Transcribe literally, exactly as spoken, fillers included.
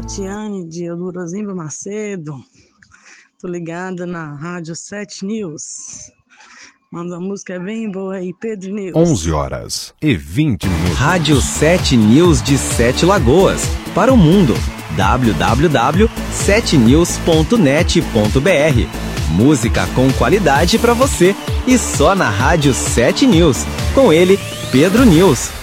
Tatiane de Eldorozimba Macedo. Tô ligada na Rádio sete News. Manda uma música bem boa aí, Pedro News. onze horas e vinte minutos. Rádio sete News de Sete Lagoas. Para o mundo. w w w ponto sete news ponto net ponto b r. Música com qualidade para você. E só na Rádio sete News. Com ele, Pedro News.